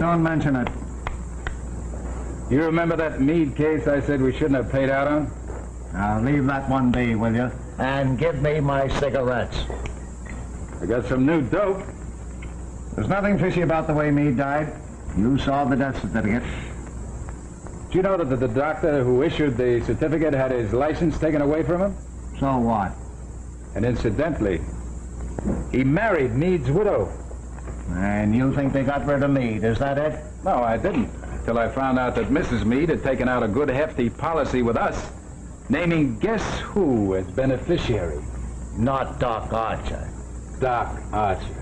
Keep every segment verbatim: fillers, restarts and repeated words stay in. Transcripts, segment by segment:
Don't mention it. You remember that Meade case I said we shouldn't have paid out on? Now, leave that one be, will you? And give me my cigarettes. I got some new dope. There's nothing fishy about the way Meade died. You saw the death certificate. Did you know that the, the doctor who issued the certificate had his license taken away from him? So what? And incidentally, he married Meade's widow. And you think they got rid of Meade, is that it? No, I didn't. Till I found out that Missus Meade had taken out a good hefty policy with us, naming guess who as beneficiary? Not Doc Archer. Doc Archer.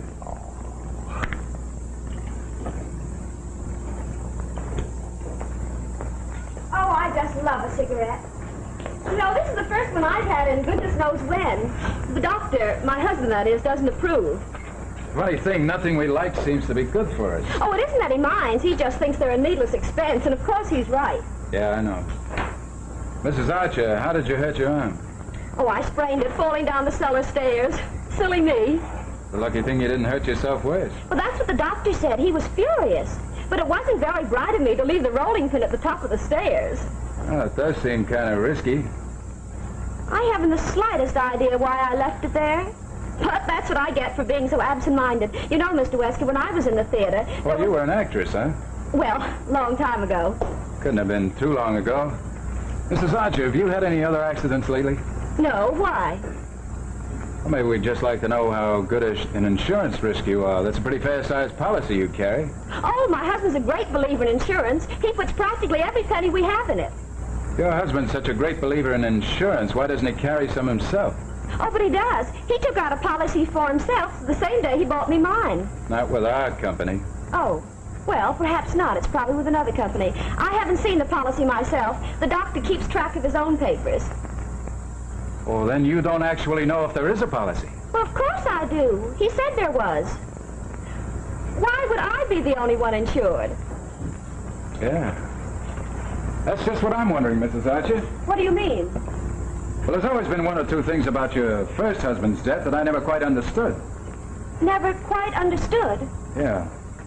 Oh, I just love a cigarette. You know, this is the first one I've had in goodness knows when. The doctor, my husband that is, doesn't approve. Funny thing, nothing we like seems to be good for us. Oh, it isn't that he minds. He just thinks they're a needless expense, and of course he's right. Yeah, I know. Missus Archer, how did you hurt your arm? Oh, I sprained it falling down the cellar stairs. Silly me. The lucky thing you didn't hurt yourself worse. Well, that's what the doctor said. He was furious. But it wasn't very bright of me to leave the rolling pin at the top of the stairs. Well, it does seem kind of risky. I haven't the slightest idea why I left it there. But that's what I get for being so absent-minded. You know, Mister Wesker, when I was in the theater... Well, was... you were an actress, huh? Well, long time ago. Couldn't have been too long ago. Missus Archer, have you had any other accidents lately? No, why? Well, maybe we'd just like to know how good a, an insurance risk you are. That's a pretty fair-sized policy you carry. Oh, my husband's a great believer in insurance. He puts practically every penny we have in it. Your husband's such a great believer in insurance. Why doesn't he carry some himself? Oh, but he does. He took out a policy for himself the same day he bought me mine. Not with our company. Oh, well, perhaps not. It's probably with another company. I haven't seen the policy myself. The doctor keeps track of his own papers. Well, then you don't actually know if there is a policy. Well, of course I do. He said there was. Why would I be the only one insured? Yeah. That's just what I'm wondering, Missus Archer. What do you mean? Well, there's always been one or two things about your first husband's death that I never quite understood. Never quite understood? Yeah.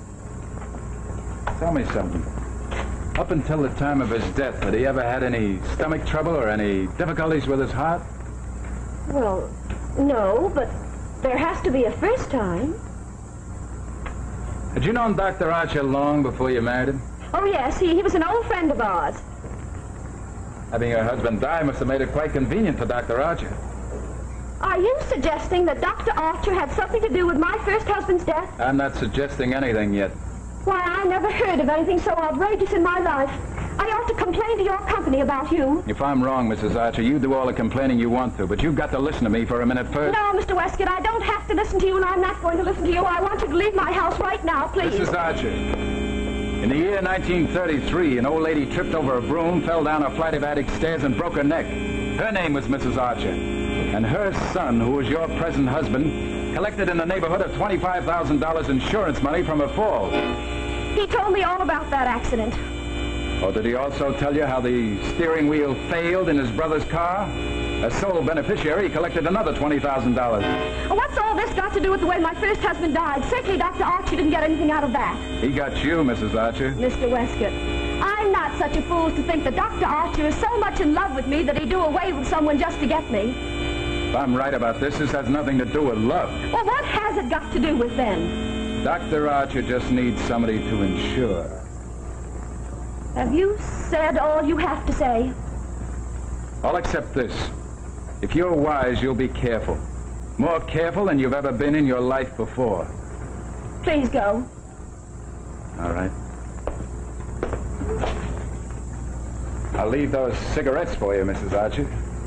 Tell me something. Up until the time of his death, had he ever had any stomach trouble or any difficulties with his heart? Well, no, but there has to be a first time. Had you known Doctor Archer long before you married him? Oh, yes, he, he was an old friend of ours. Having your husband die must have made it quite convenient for Doctor Archer. Are you suggesting that Doctor Archer had something to do with my first husband's death? I'm not suggesting anything yet. Why, I never heard of anything so outrageous in my life. I ought to complain to your company about you. If I'm wrong, Missus Archer, you do all the complaining you want to, but you've got to listen to me for a minute first. No, Mister Westcott, I don't have to listen to you, and I'm not going to listen to you. I want you to leave my house right now, please. Missus Archer, in the year nineteen thirty-three, an old lady tripped over a broom, fell down a flight of attic stairs, and broke her neck. Her name was Missus Archer. And her son, who was your present husband, collected in the neighborhood of twenty-five thousand dollars insurance money from her fall. He told me all about that accident. Or did he also tell you how the steering wheel failed in his brother's car? As sole beneficiary, he collected another twenty thousand dollars. What's all this got to do with the way my first husband died? Certainly Doctor Archer didn't get anything out of that. He got you, Missus Archer. Mister Westcott, I'm not such a fool to think that Doctor Archer is so much in love with me that he'd do away with someone just to get me. If I'm right about this, this has nothing to do with love. Well, what has it got to do with then? Doctor Archer just needs somebody to insure. Have you said all you have to say? All except this. If you're wise, you'll be careful. More careful than you've ever been in your life before. Please go. All right. I'll leave those cigarettes for you, Missus Archer.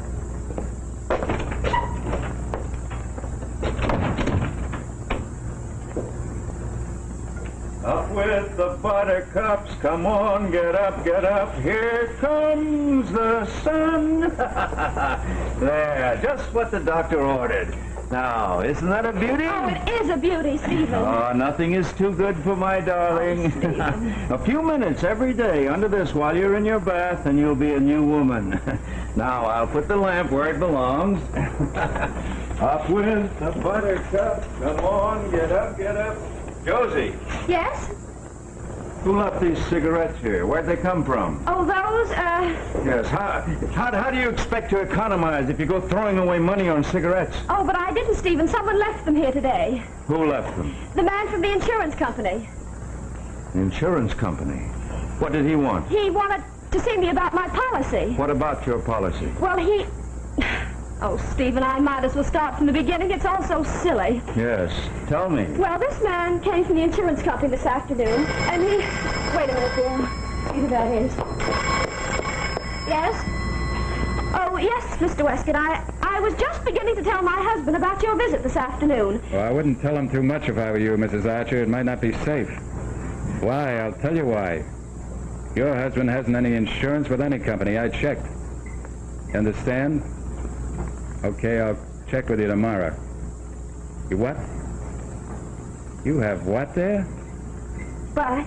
Up with the buttercups, come on, get up, get up, here comes the sun. There, just what the doctor ordered. Now, isn't that a beauty? Oh, it is a beauty, Stephen. Oh, nothing is too good for my darling. Oh, Stephen. A few minutes every day under this while you're in your bath and you'll be a new woman. Now, I'll put the lamp where it belongs. Up with the buttercup, come on, get up, get up. Josie. Yes? Who left these cigarettes here? Where'd they come from? Oh, those, uh... Yes, how, how, how do you expect to economize if you go throwing away money on cigarettes? Oh, but I didn't, Stephen. Someone left them here today. Who left them? The man from the insurance company. The insurance company? What did he want? He wanted to see me about my policy. What about your policy? Well, he... Oh, Stephen, I might as well start from the beginning. It's all so silly. Yes, tell me. Well, this man came from the insurance company this afternoon, and he... Wait a minute, dear. See who that is. Yes? Oh, yes, Mister Westcott. I, I was just beginning to tell my husband about your visit this afternoon. Well, I wouldn't tell him too much if I were you, Missus Archer. It might not be safe. Why? I'll tell you why. Your husband hasn't any insurance with any company. I checked. You understand? Okay, I'll check with you tomorrow. You what? You have what there? Why?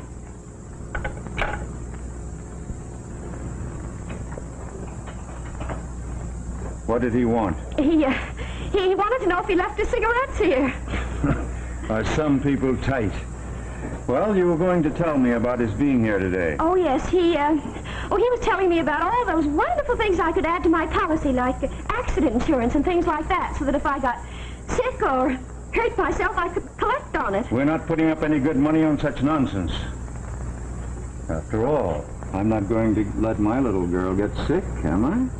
What did he want? He, uh, he wanted to know if he left his cigarettes here. Are some people tight? Well, you were going to tell me about his being here today. Oh, yes, he, uh... Oh, he was telling me about all those wonderful things I could add to my policy, like uh, accident insurance and things like that, so that if I got sick or hurt myself, I could collect on it. We're not putting up any good money on such nonsense. After all, I'm not going to let my little girl get sick, am I?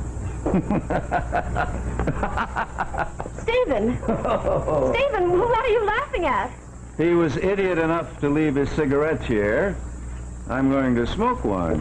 Stephen! Stephen, what are you laughing at? He was idiot enough to leave his cigarettes here. I'm going to smoke one.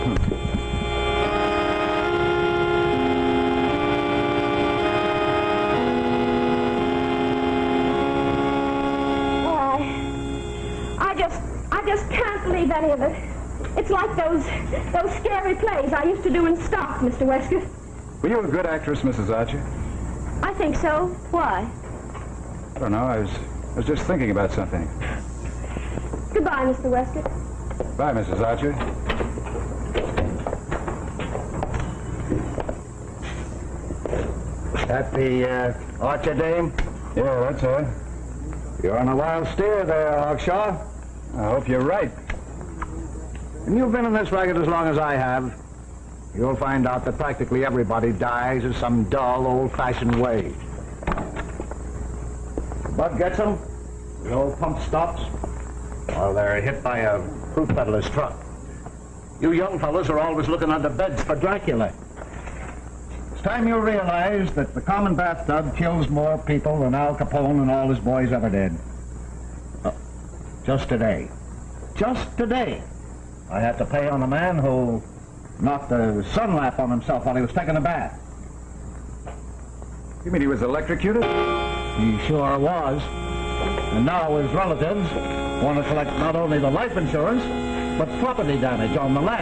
Why, I just, I just can't believe any of it. It's like those, those scary plays I used to do in stock, Mister Westcott. Were you a good actress, Missus Archer? I think so. Why? I don't know. I was, I was just thinking about something. Goodbye, Mister Westcott. Bye, Missus Archer. That the uh, Archer dame? Yeah, that's her. You're on a wild steer there, Hawkshaw. I hope you're right. And you've been in this racket as long as I have. You'll find out that practically everybody dies in some dull, old-fashioned way. Bug gets them, the old pump stops, or they're hit by a fruit peddler's truck. You young fellas are always looking under beds for Dracula. It's time you realize that the common bathtub kills more people than Al Capone and all his boys ever did. Uh, just today. Just today. I had to pay on a man who knocked a sun lamp on himself while he was taking a bath. You mean he was electrocuted? He sure was. And now his relatives want to collect not only the life insurance, but property damage on the lamp.